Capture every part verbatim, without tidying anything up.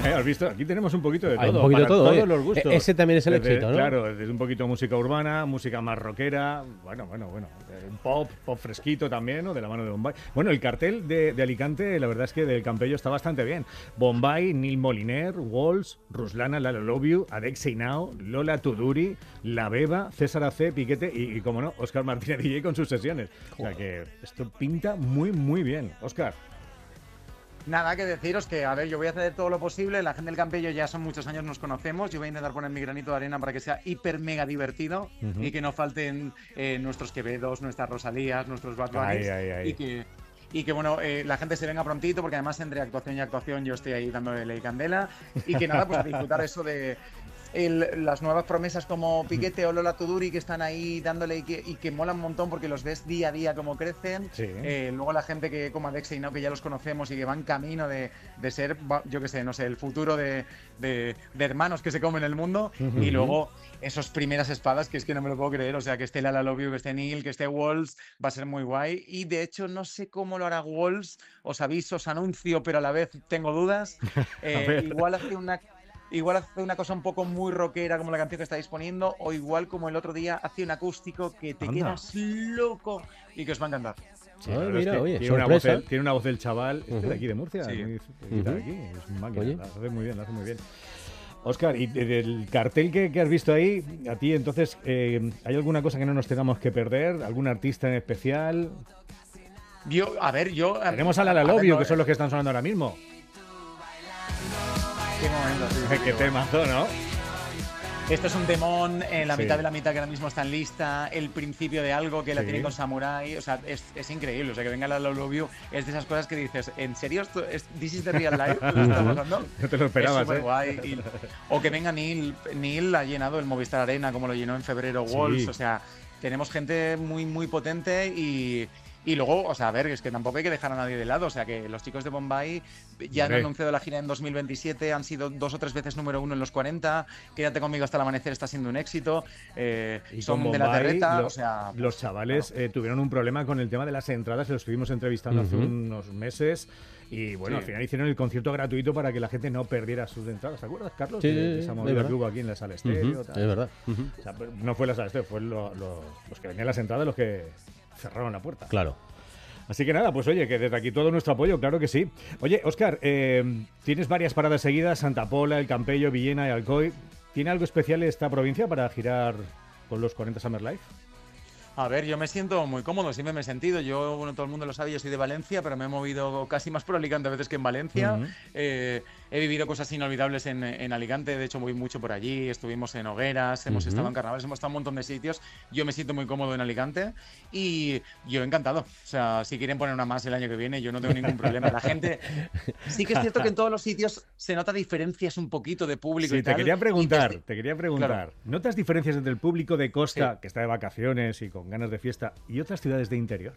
¿Has visto? Aquí tenemos un poquito de todo. Hay un poquito para de todo. todos Oye, los gustos. ese también es el Desde- éxito, ¿no? Claro, desde un poquito música urbana, música más rockera, bueno, bueno, bueno, eh, pop, pop fresquito también, ¿no? De la mano de Bombay. Bueno, el cartel de, de Alicante, la verdad es que del Campello está bastante bien. Bombay, Neil Moliner, Walls, Ruslana, Lala Love You, Adexei Now, Lola Tuduri, La Beba, César A C, Piquete y, y como no, Óscar Martínez D J con sus sesiones. O sea que esto pinta muy, muy bien. Óscar. Nada que deciros que, a ver, yo voy a hacer todo lo posible. La gente del Campello ya son muchos años, nos conocemos. Yo voy a intentar poner mi granito de arena para que sea hiper mega divertido Uh-huh. y que no falten eh, nuestros Quevedos, nuestras Rosalías, nuestros Bad Ay, Bunnies. ay, ay. Y que, y que bueno, eh, la gente se venga prontito, porque además entre actuación y actuación yo estoy ahí dándole ley candela. Y que nada, pues a disfrutar eso de. El, las nuevas promesas como Piquete o Lola Tuduri que están ahí dándole y que, y que molan un montón porque los ves día a día como crecen. Sí. Eh, luego la gente que como Adexei Now, que ya los conocemos y que van camino de, de ser, va- yo qué sé, no sé, el futuro de, de- de hermanos que se comen el mundo. Ujú. Y luego esos primeras espadas que es que no me lo puedo creer. O sea, que esté Lala Love You, que esté Neil, que esté Walls, va a ser muy guay. Y de hecho no sé cómo lo hará Walls. Os aviso, os anuncio, pero a la vez tengo dudas. Eh, ver. igual hace una... Igual hace una cosa un poco muy rockera como la canción que estáis poniendo, o igual como el otro día hace un acústico que te Anda. quedas loco y que os va a encantar. Sí, Ah, la verdad mira, es que oye, tiene, una voz sorpresa. el, tiene una voz del chaval, este Ujú. de aquí de Murcia, Sí. muy cerquita de Ujú. aquí, es un máquina, Oye. lo hace muy bien, lo hace muy bien. Óscar, y de- del cartel que, que has visto ahí, a ti entonces, eh, ¿hay alguna cosa que no nos tengamos que perder? ¿Algún artista en especial? Yo, a ver, yo. Tenemos a La La a Love ver, You, no, que son los que están sonando ahora mismo. Qué momento, sí, sí, Qué sí. temazo, ¿no? Esto es un temón, en la Sí. mitad de la mitad que ahora mismo está en lista, el principio de algo que la Sí. tienen con Samurai, o sea, es, es increíble, o sea, que venga la Love You, es de esas cosas que dices, ¿en serio esto es This is the real life? ¿Qué está pasando? No te lo esperabas, es súper ¿eh? guay. Y- o que venga Neil, Neil ha llenado el Movistar Arena como lo llenó en febrero Sí. Walls, o sea, tenemos gente muy, muy potente y... Y luego, o sea, a ver, es que tampoco hay que dejar a nadie de lado. O sea, que los chicos de Bombay ya han Hombre. anunciado la gira en dos mil veintisiete, han sido dos o tres veces número uno en los cuarenta. Quédate conmigo hasta el amanecer, está siendo un éxito. Eh, Y son con de la Bombay, terreta, lo- o sea. Los chavales eh, tuvieron un problema con el tema de las entradas, los estuvimos entrevistando hace Ujú. unos meses. Y bueno, Sí. al final hicieron el concierto gratuito para que la gente no perdiera sus entradas. ¿Te acuerdas, Carlos? Sí, de, sí, de sí, esa es movida verdad. que hubo aquí en la sala Ujú, estéreo. es tal. verdad. Ujú. O sea, pero no fue la sala estéreo, fue lo- lo- los que venían las entradas los que cerraron la puerta. Claro. Así que nada, pues oye, que desde aquí todo nuestro apoyo, claro que sí. Oye, Óscar, eh, tienes varias paradas seguidas, Santa Pola, El Campello, Villena y Alcoy. ¿Tiene algo especial esta provincia para girar con los cuarenta Summer Live? A ver, yo me siento muy cómodo, siempre me he sentido. Yo, bueno, todo el mundo lo sabe, yo soy de Valencia, pero me he movido casi más por Alicante a veces que en Valencia. Ujú. Eh, he vivido cosas inolvidables en, en Alicante, de hecho voy mucho por allí, estuvimos en hogueras, hemos Ujú. estado en carnavales, hemos estado en un montón de sitios. Yo me siento muy cómodo en Alicante y yo encantado. O sea, si quieren poner una más el año que viene, yo no tengo ningún problema. La gente, sí que es cierto que en todos los sitios se nota diferencias un poquito de público Sí, y te tal. quería preguntar, y desde- te quería preguntar. Claro. ¿Notas diferencias entre el público de costa, Sí. que está de vacaciones y con ganas de fiesta, y otras ciudades de interior?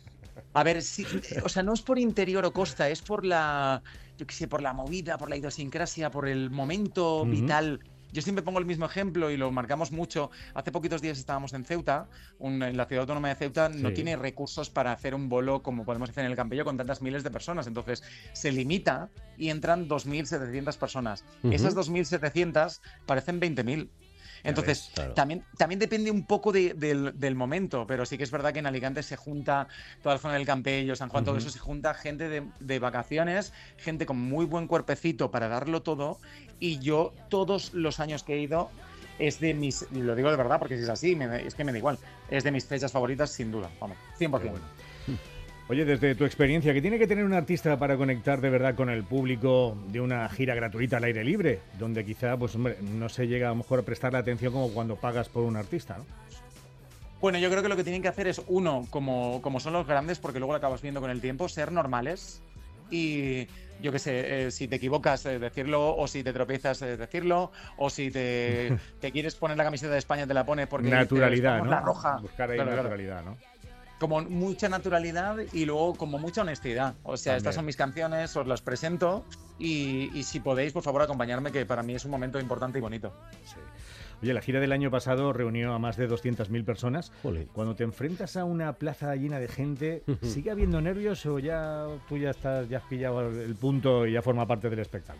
A ver, sí, eh, o sea, no es por interior o costa, es por la, yo qué sé, por la movida, por la idiosincrasia, por el momento Ujú. vital. Yo siempre pongo el mismo ejemplo y lo marcamos mucho. Hace poquitos días estábamos en Ceuta, un- en la ciudad autónoma de Ceuta no Sí. tiene recursos para hacer un bolo como podemos hacer en el Campello con tantas miles de personas. Entonces se limita y entran dos mil setecientas personas. Ujú. Esas dos mil setecientas parecen veinte mil. Entonces, ves, claro. también, también depende un poco de- del, del momento, pero sí que es verdad que en Alicante se junta toda la zona del Campello, San Juan, todo Ujú. eso se junta gente de, de vacaciones, gente con muy buen cuerpecito para darlo todo. Y yo, todos los años que he ido, es de mis, y lo digo de verdad porque si es así, me da- es que me da igual, es de mis fechas favoritas sin duda, vamos, cien por Qué ciento. bueno. Oye, desde tu experiencia, ¿qué tiene que tener un artista para conectar de verdad con el público de una gira gratuita al aire libre? Donde quizá, pues hombre, no se llega a lo mejor a prestar la atención como cuando pagas por un artista, ¿no? Bueno, yo creo que lo que tienen que hacer es, uno, como, como son los grandes, porque luego lo acabas viendo con el tiempo, ser normales y, yo qué sé, eh, si te equivocas, eh, decirlo, o si te tropiezas, eh, decirlo, o si te, te quieres poner la camiseta de España, te la pones porque dices, Naturalidad, "Vamos, ¿no? la roja". Buscar ahí Claro, claro. naturalidad, ¿no? Como mucha naturalidad y luego como mucha honestidad. O sea, También. estas son mis canciones, os las presento y, y si podéis, por favor, acompañarme, que para mí es un momento importante y bonito. Sí. Oye, la gira del año pasado reunió a más de doscientas mil personas. Jolín. Cuando te enfrentas a una plaza llena de gente, ¿sigue habiendo nervios o ya tú ya estás, ya has pillado el punto y ya forma parte del espectáculo?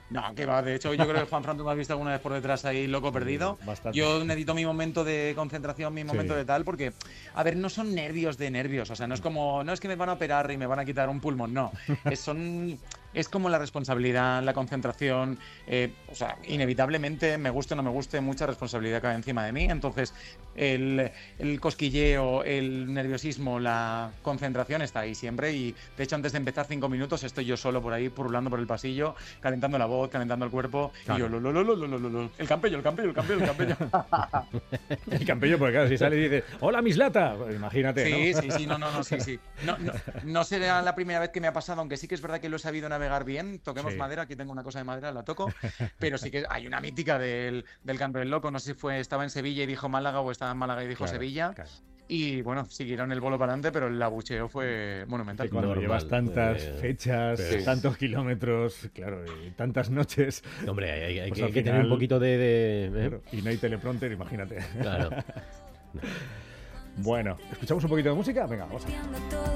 No, que va, de hecho yo creo que Juan Fran, tú me has visto alguna vez por detrás ahí loco perdido. Bastante. Yo necesito mi momento de concentración, mi momento Sí. de tal, porque, a ver, no son nervios de nervios, o sea, no es como, no es que me van a operar y me van a quitar un pulmón, no, es, son, es como la responsabilidad, la concentración, eh, o sea, inevitablemente, me guste o no me guste, mucha responsabilidad cae encima de mí, entonces el, el cosquilleo, el nerviosismo, la concentración está ahí siempre y, de hecho, antes de empezar cinco minutos estoy yo solo por ahí, purulando por el pasillo, calentando la voz, calentando el cuerpo, Claro. y yo, lo, lo, lo, lo, lo, lo, lo, el campello, el campello, el campello, el campello. El campello, porque claro, si sale y dice, hola mislata, pues imagínate, Sí, ¿no? sí, sí, no, no, no, sí, sí. No, no, no será la primera vez que me ha pasado, aunque sí que es verdad que lo he sabido navegar bien. Toquemos Sí. madera, aquí tengo una cosa de madera, la toco, pero sí que hay una mítica del, del canto del loco. No sé si fue, estaba en Sevilla y dijo Málaga o estaba en Málaga y dijo Claro, Sevilla. claro. Y bueno, siguieron el bolo para adelante, pero el abucheo fue monumental. Que cuando Normal, llevas tantas eh, fechas, sí. tantos kilómetros, claro, y tantas noches, Hombre, hay, hay- hay Pues que, al hay que tener final- un poquito de... de- ¿eh? claro, y no hay teleprompter, imagínate. Claro. Bueno, ¿escuchamos un poquito de música? Venga, vamos a...